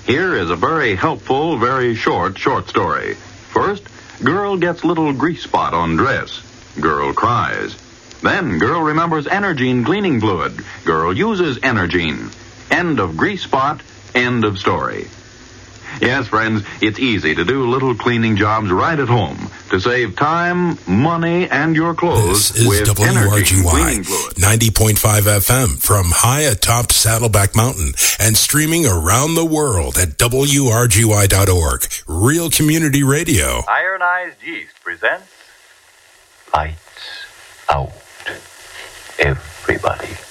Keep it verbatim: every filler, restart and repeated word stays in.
Here is a very helpful, very short, short story. First, girl gets little grease spot on dress. Girl cries. Then girl remembers Energine cleaning fluid. Girl uses Energine. End of grease spot, end of story. Yes, friends, it's easy to do little cleaning jobs right at home to save time, money, and your clothes this is with W R G Energine Y cleaning fluid. ninety point five F M from high atop Saddleback Mountain and streaming around the world at W R G Y dot org. Real community radio. Ironized Yeast presents Lights Out, everybody.